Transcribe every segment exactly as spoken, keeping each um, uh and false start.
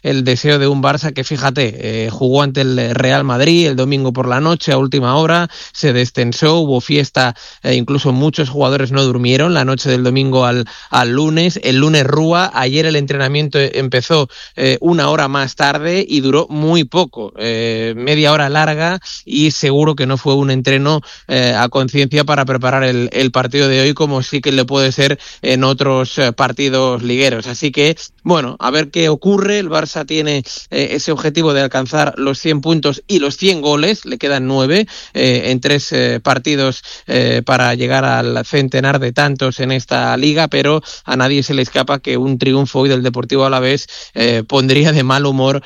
el deseo de un Barça que, fíjate, eh, jugó ante el Real Madrid el domingo por la noche a última hora, se destensó, hubo fiesta, eh, incluso muchos jugadores no durmieron la noche del domingo al, al lunes, el lunes rúa, ayer el entrenamiento empezó eh, una hora más tarde y duró muy poco, eh, media hora larga, y seguro que no fue un entreno eh, a conciencia para preparar el, el partido de hoy, como sí que le puede ser en otros eh, partidos ligueros. Así que, bueno, a ver qué ocurre. El Barça tiene eh, ese objetivo de alcanzar los cien puntos y los cien goles, le quedan nueve eh, en tres eh, partidos eh, para llegar al centenar de tantos en esta liga, pero a nadie se le escapa que un triunfo hoy del Deportivo Alavés eh, pondría de mal humor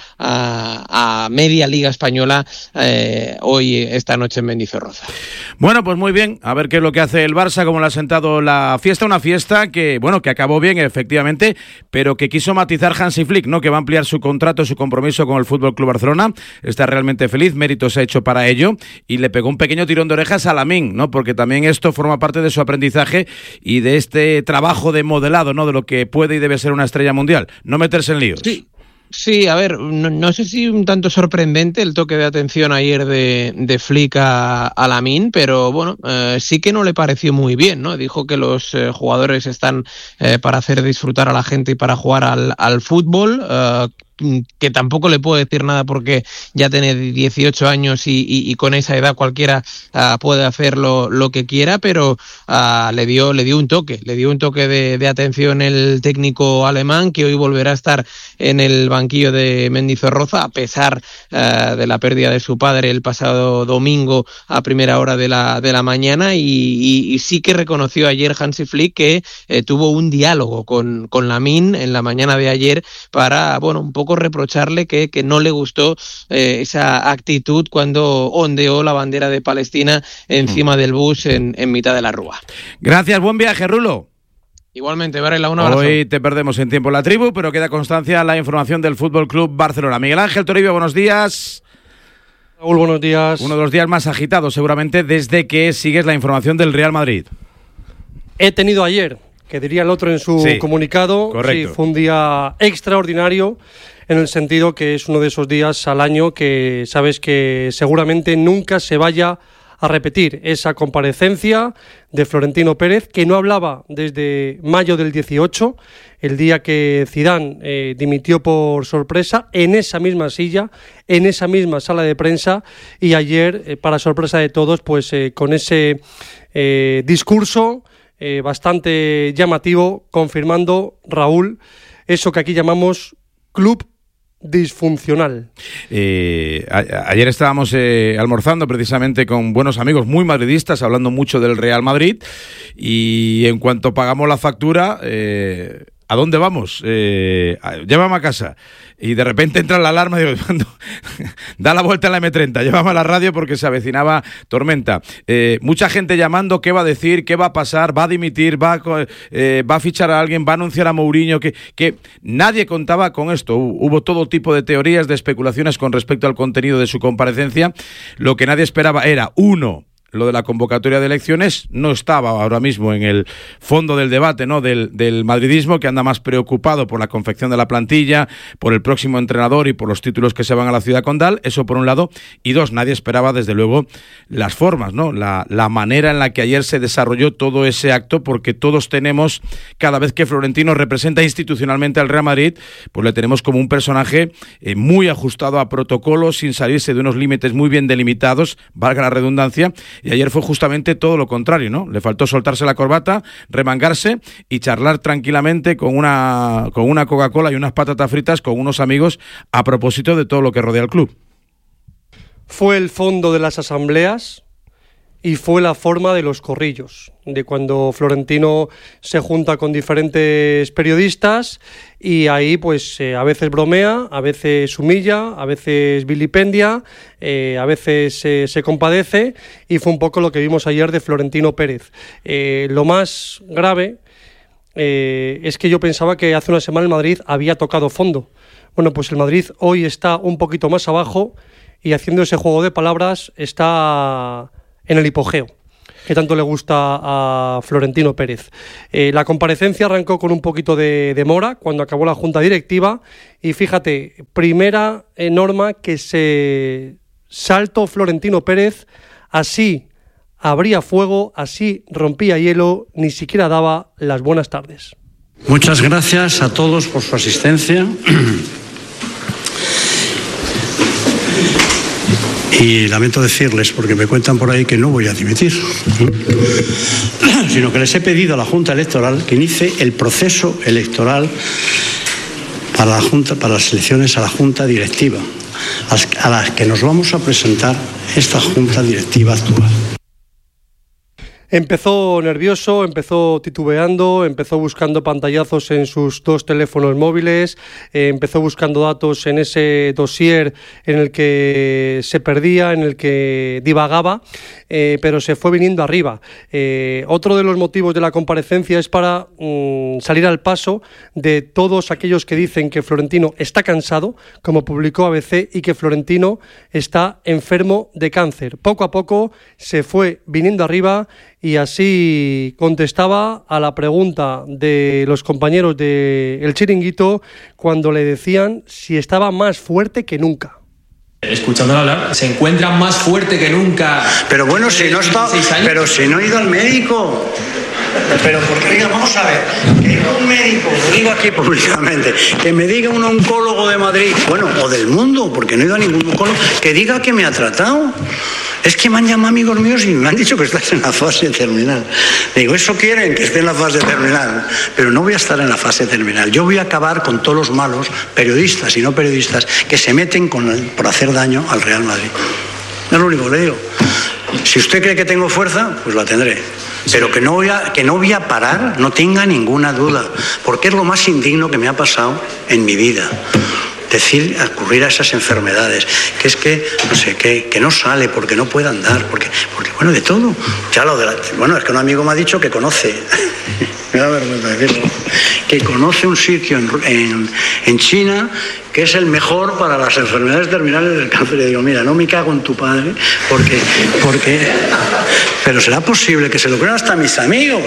a, a media liga española eh, hoy, esta noche en Mendizorroza. Bueno, pues muy bien, a ver qué es lo que hace el Barça, cómo le ha sentado la fiesta, una fiesta que, bueno, que acabó bien efectivamente, pero que quiso matizar Hansi Flick, ¿no? Que va a ampliar su contrato, su compromiso con el F C Barcelona, está realmente feliz, méritos ha hecho para ello, y le pegó un pequeño tirón de orejas a Lamine, ¿no? Porque también esto forma parte de su aprendizaje y de este trabajo de modelado, ¿no? De lo que puede y debe ser una estrella mundial, no meterse en líos. Sí. Sí, a ver, no, no sé si un tanto sorprendente el toque de atención ayer de, de Flick a, a Lamine, pero bueno, eh, sí que no le pareció muy bien, ¿no? Dijo que los eh, jugadores están eh, para hacer disfrutar a la gente y para jugar al, al fútbol, eh, que tampoco le puedo decir nada porque ya tiene dieciocho años y, y, y con esa edad cualquiera uh, puede hacer lo, lo que quiera, pero uh, le dio le dio un toque, le dio un toque de, de atención el técnico alemán, que hoy volverá a estar en el banquillo de Mendizorroza a pesar uh, de la pérdida de su padre el pasado domingo a primera hora de la, de la mañana, y, y, y sí que reconoció ayer Hansi Flick que eh, tuvo un diálogo con, con Lamine en la mañana de ayer para, bueno, un poco reprocharle que, que no le gustó eh, esa actitud cuando ondeó la bandera de Palestina encima mm. del bus en, en mitad de la rúa. Gracias, buen viaje, Rulo. Igualmente, Varela, un abrazo. Hoy te perdemos en tiempo en la tribu, pero queda constancia la información del F C Barcelona. Miguel Ángel Toribio, buenos días. Raúl, buenos días. Uno de los días más agitados seguramente desde que sigues la información del Real Madrid. He tenido ayer, que diría el otro en su sí, comunicado, correcto. Sí, fue un día extraordinario en el sentido que es uno de esos días al año que sabes que seguramente nunca se vaya a repetir, esa comparecencia de Florentino Pérez, que no hablaba desde mayo del dieciocho, el día que Zidane eh, dimitió por sorpresa, en esa misma silla, en esa misma sala de prensa, y ayer, eh, para sorpresa de todos, pues eh, con ese eh, discurso eh, bastante llamativo, confirmando, Raúl, eso que aquí llamamos club disfuncional. Eh, a, ayer estábamos eh, almorzando precisamente con buenos amigos muy madridistas, hablando mucho del Real Madrid, y en cuanto pagamos la factura, eh, ¿a dónde vamos? Eh, llévame a casa. Y de repente entra la alarma y digo, da la vuelta en la eme treinta, llévame a la radio porque se avecinaba tormenta. Eh, mucha gente llamando, ¿qué va a decir? ¿Qué va a pasar? ¿Va a dimitir? ¿Va a, eh, ¿va a fichar a alguien? ¿Va a anunciar a Mourinho? Que, que nadie contaba con esto. Hubo todo tipo de teorías, de especulaciones con respecto al contenido de su comparecencia. Lo que nadie esperaba era, uno, lo de la convocatoria de elecciones no estaba ahora mismo en el fondo del debate, ¿no? Del, del madridismo, que anda más preocupado por la confección de la plantilla, por el próximo entrenador y por los títulos que se van a la ciudad condal. Eso por un lado. Y dos, nadie esperaba desde luego las formas, ¿no? La, la manera en la que ayer se desarrolló todo ese acto, porque todos tenemos, cada vez que Florentino representa institucionalmente al Real Madrid, pues le tenemos como un personaje eh, muy ajustado a protocolos, sin salirse de unos límites muy bien delimitados, valga la redundancia. Y ayer fue justamente todo lo contrario, ¿no? Le faltó soltarse la corbata, remangarse y charlar tranquilamente con una, con una Coca-Cola y unas patatas fritas con unos amigos a propósito de todo lo que rodea al club. Fue el fondo de las asambleas y fue la forma de los corrillos, de cuando Florentino se junta con diferentes periodistas y ahí pues eh, a veces bromea, a veces humilla, a veces vilipendia, eh, a veces eh, se compadece, y fue un poco lo que vimos ayer de Florentino Pérez. Eh, lo más grave eh, es que yo pensaba que hace una semana el Madrid había tocado fondo. Bueno, pues el Madrid hoy está un poquito más abajo y haciendo ese juego de palabras está en el hipogeo. que tanto le gusta a Florentino Pérez. Eh, la comparecencia arrancó con un poquito de demora cuando acabó la junta directiva y fíjate, primera eh, norma que se saltó Florentino Pérez, así abría fuego, así rompía hielo, ni siquiera daba las buenas tardes. Muchas gracias a todos por su asistencia. Y lamento decirles, porque me cuentan por ahí que no voy a dimitir, sino que les he pedido a la Junta Electoral que inicie el proceso electoral para la Junta, para las elecciones a la Junta Directiva, a las que nos vamos a presentar esta Junta Directiva actual. Empezó nervioso, empezó titubeando, empezó buscando pantallazos en sus dos teléfonos móviles, eh, empezó buscando datos en ese dossier en el que se perdía, en el que divagaba, eh, pero se fue viniendo arriba. Eh, otro de los motivos de la comparecencia es para mm, salir al paso de todos aquellos que dicen que Florentino está cansado, como publicó A B C, y que Florentino está enfermo de cáncer. Poco a poco se fue viniendo arriba y así contestaba a la pregunta de los compañeros de El Chiringuito cuando le decían si estaba más fuerte que nunca. Escuchándolo hablar, se encuentra más fuerte que nunca. Pero bueno, si no está, pero si no he ido al médico. Pero porque diga, vamos a ver, que diga un médico, lo digo aquí públicamente, que me diga un oncólogo de Madrid, bueno, o del mundo, porque no he ido a ningún oncólogo, que diga que me ha tratado. Es que me han llamado amigos míos y me han dicho que estás en la fase terminal. Digo, eso quieren, que esté en la fase terminal, pero no voy a estar en la fase terminal. Yo voy a acabar con todos los malos, periodistas y no periodistas, que se meten con el, por hacer daño al Real Madrid. Es lo único que le digo. Si usted cree que tengo fuerza, pues la tendré. Pero que no voy a, que no voy a parar, no tenga ninguna duda, porque es lo más indigno que me ha pasado en mi vida. Decir, ocurrir a esas enfermedades, que es que, no sé, que, que no sale porque no puede andar, porque, porque bueno, de todo. Ya lo de la, bueno, es que un amigo me ha dicho que conoce, me da vergüenza decirlo, que conoce un sitio en, en, en China que es el mejor para las enfermedades terminales del cáncer. Y digo, mira, no me cago en tu padre, porque, porque, pero será posible que se lo crean hasta mis amigos.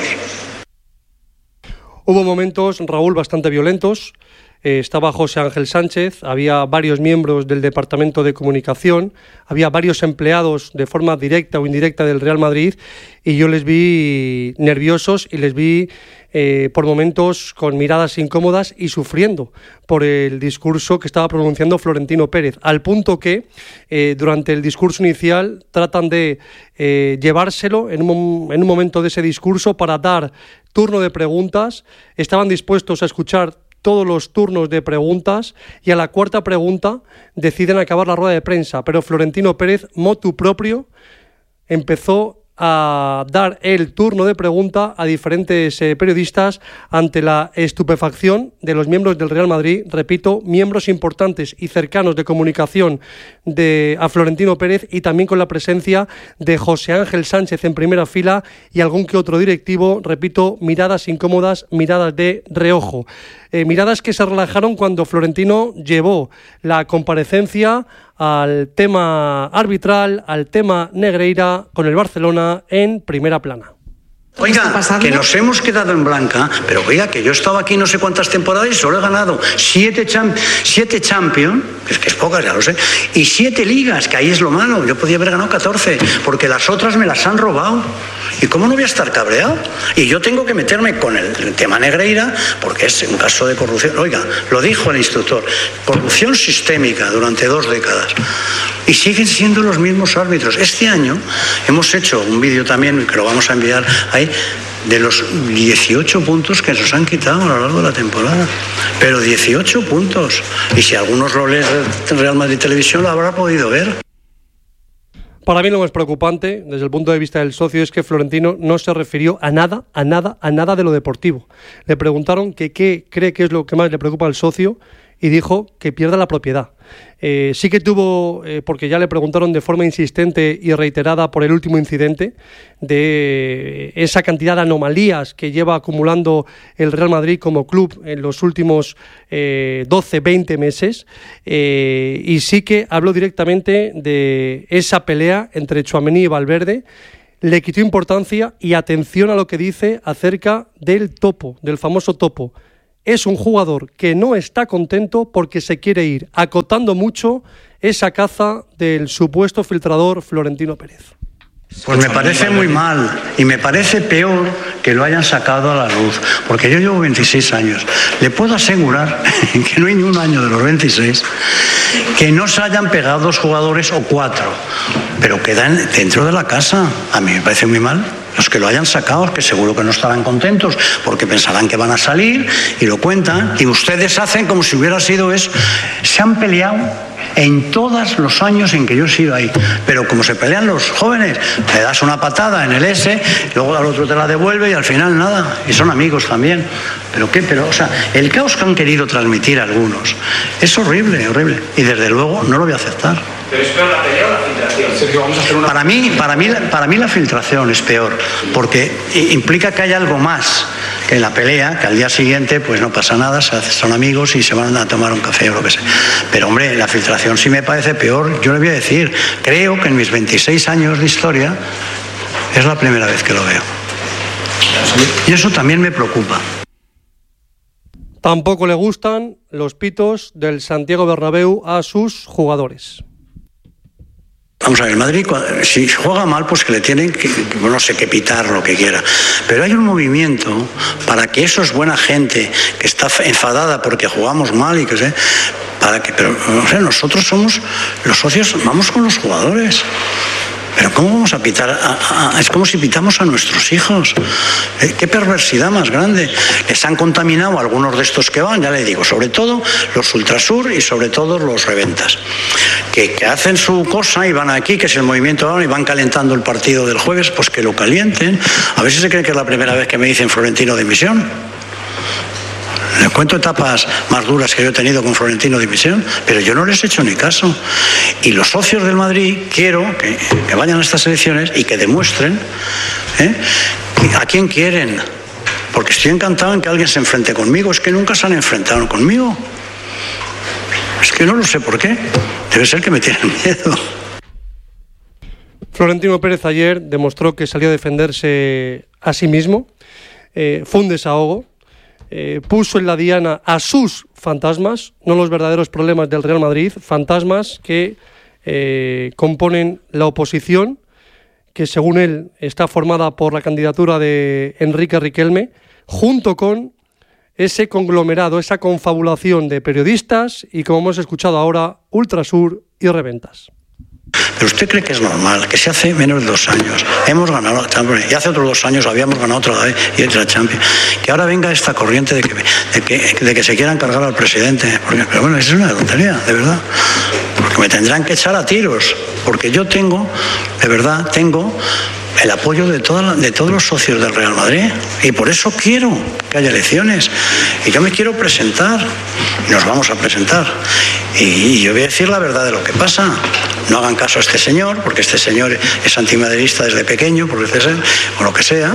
Hubo momentos, Raúl, bastante violentos. Eh, estaba José Ángel Sánchez, había varios miembros del Departamento de Comunicación, había varios empleados de forma directa o indirecta del Real Madrid y yo les vi nerviosos y les vi eh, por momentos con miradas incómodas y sufriendo por el discurso que estaba pronunciando Florentino Pérez, al punto que eh, durante el discurso inicial tratan de eh, llevárselo en un, en un momento de ese discurso para dar turno de preguntas. Estaban dispuestos a escuchar todos los turnos de preguntas y a la cuarta pregunta deciden acabar la rueda de prensa, pero Florentino Pérez, motu propio, empezó a dar el turno de pregunta a diferentes eh, periodistas ante la estupefacción de los miembros del Real Madrid, repito, miembros importantes y cercanos de comunicación de a Florentino Pérez, y también con la presencia de José Ángel Sánchez en primera fila y algún que otro directivo, repito, miradas incómodas, miradas de reojo. Eh, miradas que se relajaron cuando Florentino llevó la comparecencia al tema arbitral, al tema Negreira con el Barcelona en primera plana. Oiga, que nos hemos quedado en blanca, pero oiga, que yo he estado aquí no sé cuántas temporadas y solo he ganado siete, cham- siete Champions, que es que es pocas, ya lo sé, y siete ligas, que ahí es lo malo. Yo podía haber ganado catorce, porque las otras me las han robado. ¿Y cómo no voy a estar cabreado? Y yo tengo que meterme con el, el tema Negreira, porque es un caso de corrupción. Oiga, lo dijo el instructor, corrupción sistémica durante dos décadas. Y siguen siendo los mismos árbitros. Este año hemos hecho un vídeo también, que lo vamos a enviar ahí, de los dieciocho puntos que nos han quitado a lo largo de la temporada. Pero dieciocho puntos. Y si algunos lo leen en Real Madrid Televisión, lo habrá podido ver. Para mí lo más preocupante, desde el punto de vista del socio, es que Florentino no se refirió a nada, a nada, a nada de lo deportivo. Le preguntaron que qué cree que es lo que más le preocupa al socio y dijo que pierda la propiedad. Eh, sí que tuvo, eh, porque ya le preguntaron de forma insistente y reiterada por el último incidente, de esa cantidad de anomalías que lleva acumulando el Real Madrid como club en los últimos eh, doce, veinte meses, eh, y sí que habló directamente de esa pelea entre Tchouaméni y Valverde, le quitó importancia y atención a lo que dice acerca del topo, del famoso topo. Es un jugador que no está contento porque se quiere ir, acotando mucho esa caza del supuesto filtrador Florentino Pérez. Pues me parece muy mal y me parece peor que lo hayan sacado a la luz, porque yo llevo veintiséis años. Le puedo asegurar que no hay ni un año de los veintiséis que no se hayan pegado dos jugadores o cuatro, pero quedan dentro de la casa. A mí me parece muy mal. Los que lo hayan sacado, que seguro que no estarán contentos porque pensarán que van a salir y lo cuentan, y ustedes hacen como si hubiera sido eso. Se han peleado en todos los años en que yo he sido ahí, pero como se pelean los jóvenes, le das una patada en el S, luego al otro te la devuelve y al final nada, y son amigos también. Pero qué, pero, o sea, el caos que han querido transmitir algunos es horrible, horrible, y desde luego no lo voy a aceptar. ¿Pero es peor la pelea o la filtración? Sergio, vamos a hacer una... Para mí, para mí, para mí la filtración es peor, porque implica que hay algo más que la pelea, que al día siguiente pues no pasa nada, son amigos y se van a tomar un café o lo que sea. Pero hombre, la filtración sí me parece peor. Yo le voy a decir, creo que en mis veintiséis años de historia es la primera vez que lo veo. Y eso también me preocupa. Tampoco le gustan los pitos del Santiago Bernabéu a sus jugadores. Vamos a ver, el Madrid, si juega mal, pues que le tienen que, no sé, que pitar lo que quiera. Pero hay un movimiento para que eso es buena gente, que está enfadada porque jugamos mal y que sé, para que, pero no sé, nosotros somos los socios, vamos con los jugadores. Pero ¿cómo vamos a pitar? A, a, es como si pitamos a nuestros hijos. ¿Eh? Qué perversidad más grande. Les han contaminado a algunos de estos que van, ya le digo, sobre todo los Ultrasur y sobre todo los Reventas, que, que hacen su cosa y van aquí, que es el movimiento, y van calentando el partido del jueves, pues que lo calienten. A ver si se creen que es la primera vez que me dicen Florentino dimisión. Les cuento etapas más duras que yo he tenido con Florentino dimisión, pero yo no les he hecho ni caso. Y los socios del Madrid quiero que, que vayan a estas elecciones y que demuestren ¿eh? a quién quieren. Porque estoy encantado en que alguien se enfrente conmigo. Es que nunca se han enfrentado conmigo. Es que no lo sé por qué. Debe ser que me tienen miedo. Florentino Pérez ayer demostró que salió a defenderse a sí mismo. Eh, fue un desahogo. Eh, puso en la diana a sus fantasmas, no los verdaderos problemas del Real Madrid, fantasmas que eh, componen la oposición, que según él está formada por la candidatura de Enrique Riquelme, junto con ese conglomerado, esa confabulación de periodistas y, como hemos escuchado ahora, Ultrasur y Reventas. ¿Pero usted cree que es normal que se hace menos de dos años hemos ganado la Champions y hace otros dos años habíamos ganado otra vez y otra Champions, que ahora venga esta corriente de que, de que, de que se quieran cargar al presidente? Porque, pero bueno, eso es una tontería, de verdad, porque me tendrán que echar a tiros, porque yo tengo, de verdad, tengo el apoyo de, toda, de todos los socios del Real Madrid, y por eso quiero que haya elecciones, y yo me quiero presentar y nos vamos a presentar, y, y yo voy a decir la verdad de lo que pasa. No hagan caso a este señor, porque este señor es antimadridista desde pequeño, por decir, o lo que sea.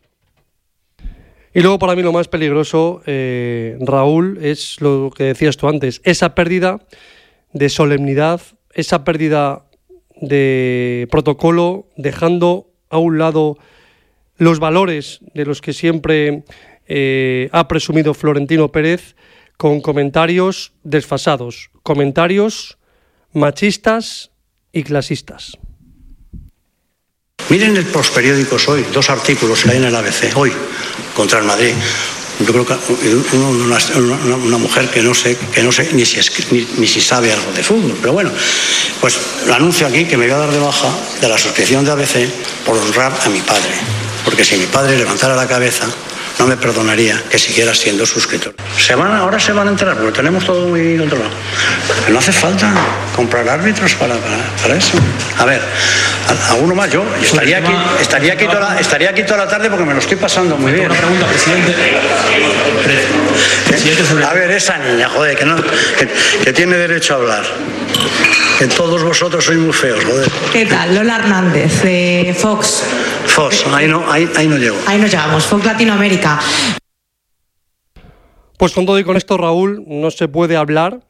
Y luego, para mí, lo más peligroso, eh, Raúl, es lo que decías tú antes, esa pérdida de solemnidad, esa pérdida de protocolo, dejando a un lado los valores de los que siempre eh, ha presumido Florentino Pérez, con comentarios desfasados, comentarios machistas y clasistas. Miren el postperiódicos hoy, dos artículos que hay en el A B C hoy contra el Madrid. Yo creo que una, una, una mujer que no sé, que no sé ni si, es, ni, ni si sabe algo de fútbol, pero bueno, pues lo anuncio aquí que me voy a dar de baja de la suscripción de A B C por honrar a mi padre, porque si mi padre levantara la cabeza no me perdonaría que siguiera siendo suscriptor. Se van, ahora se van a enterar, porque tenemos todo muy controlado. Pero no hace falta comprar árbitros para, para, para eso. A ver, a, a uno más, yo, yo estaría, aquí, estaría, aquí toda la, estaría aquí toda la tarde porque me lo estoy pasando muy bien. Una pregunta, presidente. presidente sobre... A ver, esa niña, joder, que, no, que, que tiene derecho a hablar. Que todos vosotros sois muy feos, joder. ¿Qué tal? Lola Hernández, de Fox. Fox, ahí no, ahí, ahí no llego. Ahí nos llegamos, Fox Latinoamérica. Pues con todo y con esto, Raúl, no se puede hablar.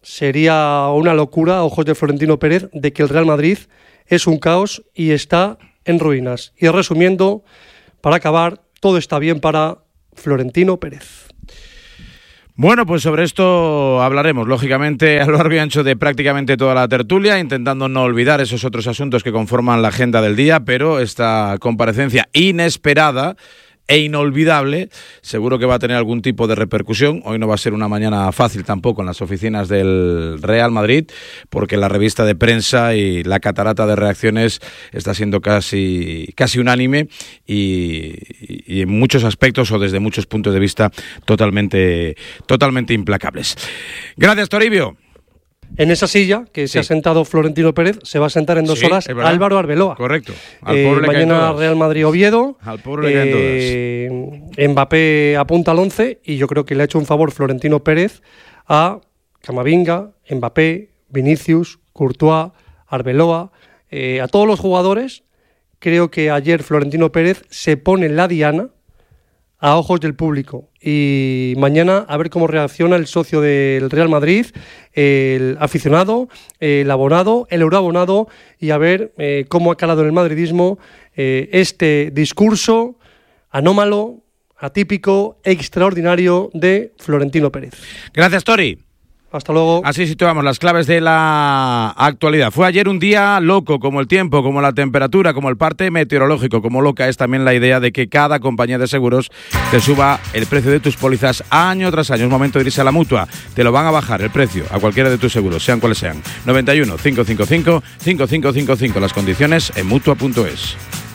Sería una locura, a ojos de Florentino Pérez, de que el Real Madrid es un caos y está en ruinas. Y resumiendo, para acabar, todo está bien para Florentino Pérez. Bueno, pues sobre esto hablaremos, lógicamente, a lo largo y ancho de prácticamente toda la tertulia, intentando no olvidar esos otros asuntos que conforman la agenda del día, pero esta comparecencia inesperada e inolvidable, seguro que va a tener algún tipo de repercusión. Hoy no va a ser una mañana fácil tampoco en las oficinas del Real Madrid, porque la revista de prensa y la catarata de reacciones está siendo casi, casi unánime y, y en muchos aspectos o desde muchos puntos de vista totalmente, totalmente implacables. Gracias, Toribio. En esa silla que se sí. ha sentado Florentino Pérez se va a sentar en dos sí, horas Álvaro Arbeloa. Correcto. Al eh, pobre mañana Real Madrid-Oviedo. Al pobre le caen eh, todas. Mbappé apunta al once y yo creo que le ha hecho un favor Florentino Pérez a Camavinga, Mbappé, Vinicius, Courtois, Arbeloa, eh, a todos los jugadores. Creo que ayer Florentino Pérez se pone la diana a ojos del público y mañana a ver cómo reacciona el socio del Real Madrid, el aficionado, el abonado, el euroabonado y a ver eh, cómo ha calado en el madridismo eh, este discurso anómalo, atípico, extraordinario de Florentino Pérez. Gracias, Tori. Hasta luego. Así situamos las claves de la actualidad. Fue ayer un día loco, como el tiempo, como la temperatura, como el parte meteorológico, como loca es también la idea de que cada compañía de seguros te suba el precio de tus pólizas año tras año. Es momento de irse a la Mutua. Te lo van a bajar el precio a cualquiera de tus seguros, sean cuales sean. noventa y uno, cinco cinco cinco, cinco cinco cinco cinco. Las condiciones en Mutua punto es.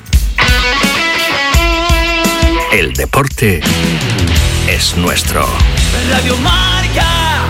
El deporte es nuestro. Radio Marca.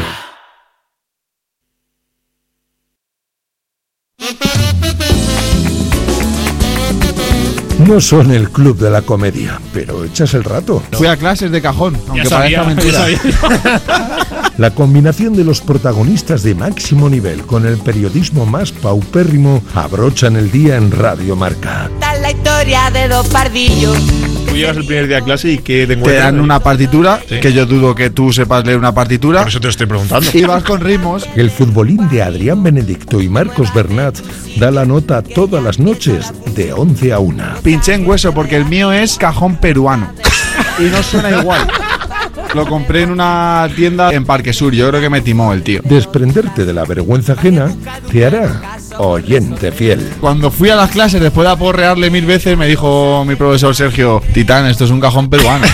No son el club de la comedia, pero echas el rato. Fui a clases de cajón, aunque sabía, parezca mentira. La combinación de los protagonistas de máximo nivel con el periodismo más paupérrimo abrochan el día en Radio Marca. Tal la historia de dos pardillos. Tú llegas el primer día a clase y ¿qué te Te dan una partitura, ¿sí? Que yo dudo que tú sepas leer una partitura. Por eso te lo estoy preguntando. Y vas con ritmos. El futbolín de Adrián Benedicto y Marcos Bernat da la nota todas las noches de once a una. Pinché en hueso porque el mío es cajón peruano. Y no suena igual. Lo compré en una tienda en Parque Sur. Yo creo que me timó el tío. Desprenderte de la vergüenza ajena te hará oyente fiel. Cuando fui a las clases, después de aporrearle mil veces, me dijo mi profesor Sergio: Titán, esto es un cajón peruano.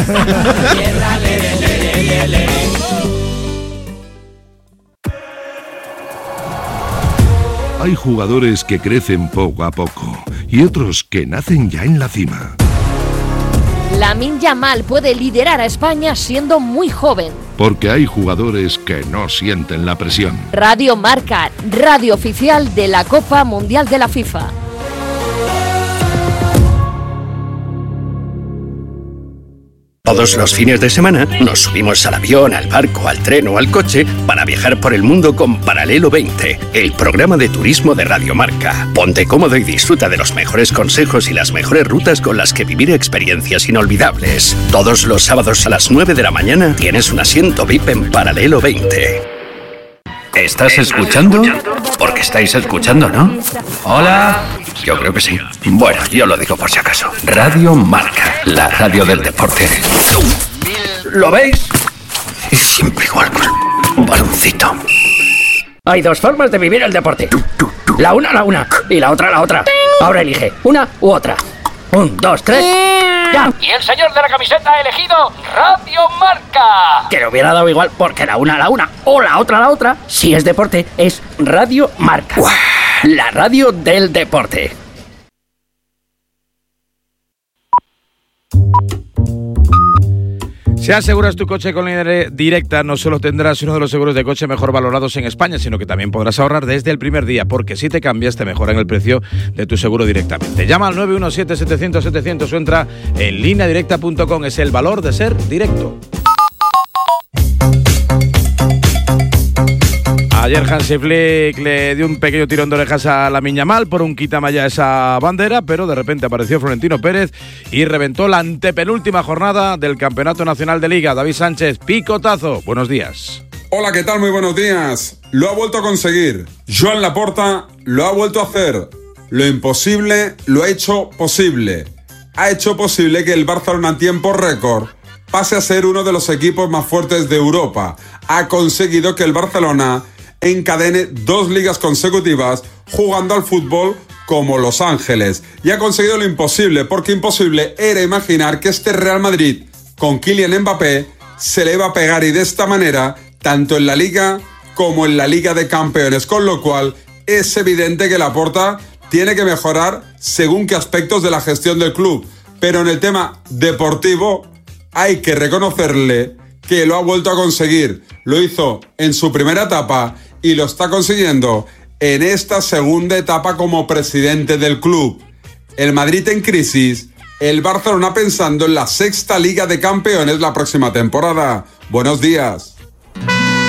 Hay jugadores que crecen poco a poco y otros que nacen ya en la cima. Lamine Yamal puede liderar a España siendo muy joven. Porque hay jugadores que no sienten la presión. Radio Marca, radio oficial de la Copa Mundial de la FIFA. Todos los fines de semana nos subimos al avión, al barco, al tren o al coche para viajar por el mundo con Paralelo veinte, el programa de turismo de Radio Marca. Ponte cómodo y disfruta de los mejores consejos y las mejores rutas con las que vivir experiencias inolvidables. Todos los sábados a las nueve de la mañana tienes un asiento V I P en Paralelo veinte. ¿Estás escuchando? Porque estáis escuchando, ¿no? Hola. Yo creo que sí. Bueno, yo lo digo por si acaso. Radio Marca, la radio del deporte. ¿Lo veis? Es siempre igual con un baloncito. Hay dos formas de vivir el deporte. La una, la una. Y la otra, la otra. Ahora elige una u otra. Un, dos, tres. ¡Ya! Y el señor de la camiseta ha elegido Radio Marca. Que le hubiera dado igual porque la una, la una. O la otra, la otra. Si es deporte, es Radio Marca. ¡Uah! La radio del deporte. Si aseguras tu coche con línea directa, no solo tendrás uno de los seguros de coche mejor valorados en España, sino que también podrás ahorrar desde el primer día, porque si te cambias te mejoran el precio de tu seguro directamente. Llama al nueve uno siete, setecientos, setecientos o entra en línea directa punto com. Es el valor de ser directo. Ayer Hansi Flick le dio un pequeño tirón de orejas a Lamine Yamal por un quítame ya esa bandera, pero de repente apareció Florentino Pérez y reventó la antepenúltima jornada del Campeonato Nacional de Liga. David Sánchez, picotazo. Buenos días. Hola, ¿qué tal? Muy buenos días. Lo ha vuelto a conseguir. Joan Laporta lo ha vuelto a hacer. lo imposible lo ha hecho posible. Ha hecho posible que el Barcelona en tiempo récord pase a ser uno de los equipos más fuertes de Europa. Ha conseguido que el Barcelona encadene dos ligas consecutivas jugando al fútbol como Los Ángeles. Y ha conseguido lo imposible, porque imposible era imaginar que este Real Madrid, con Kylian Mbappé, se le iba a pegar y de esta manera, tanto en la Liga como en la Liga de Campeones. Con lo cual, es evidente que Laporta tiene que mejorar según qué aspectos de la gestión del club. Pero en el tema deportivo, hay que reconocerle que lo ha vuelto a conseguir. Lo hizo en su primera etapa y lo está consiguiendo en esta segunda etapa como presidente del club. El Madrid en crisis, el Barcelona pensando en la sexta Liga de Campeones la próxima temporada. Buenos días.